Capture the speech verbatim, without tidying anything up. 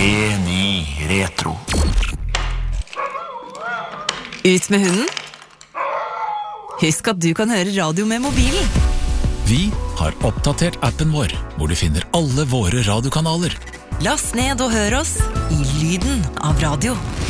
P-ny Retro. Ut med hunden. Husk at du kan høre radio med mobilen. Vi har oppdatert appen vår, hvor du finner alle våre radiokanaler. Last ned og hør oss i lyden av radio.